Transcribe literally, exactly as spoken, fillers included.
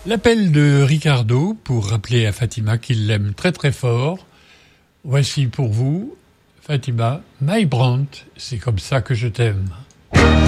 L'appel de Ricardo pour rappeler à Fatima qu'il l'aime très très fort. Voici pour vous, Fatima, My Brandt, c'est comme ça que je t'aime.